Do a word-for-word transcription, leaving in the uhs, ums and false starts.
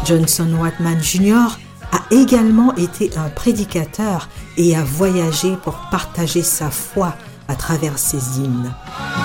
Johnson Watman junior a également été un prédicateur et a voyagé pour partager sa foi à travers ses hymnes.